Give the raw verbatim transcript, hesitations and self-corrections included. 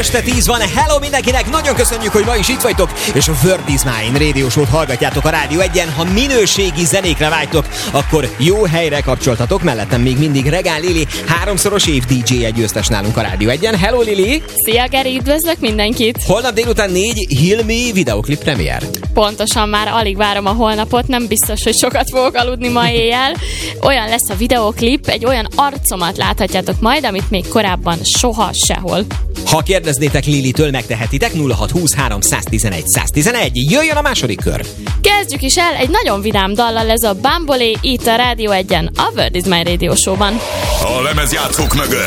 este tíz van. Hello mindenkinek, nagyon köszönjük, hogy ma is itt vagytok, és a World is Mine Radio Show-t hallgatjátok a Rádió egyen. Ha minőségi zenékre vágytok, akkor jó helyre kapcsoltatok. Mellettem még mindig Regál Lili, háromszoros év dé dzsé győztes nálunk a Rádió egyen. Hello Lili! Szia Geri, üdvözlök mindenkit! Holnap délután négy Hilmi videoklip premier. Pontosan, már alig várom a holnapot, nem biztos, hogy sokat fogok aludni ma éjjel. Olyan lesz a videoklip, egy olyan arcomat láthatjátok majd, amit még korábban soha sehol. Ha kérdeznétek Lilitől, megtehetitek. Nulla hat húsz három tizenegy száz tizenegy. Jöjjön a második kör. Kezdjük is el egy nagyon vidám dallal, ez a Bambolé itt a Rádió egyen, a World is Mine Radio Show-ban. A lemezjátszók mögött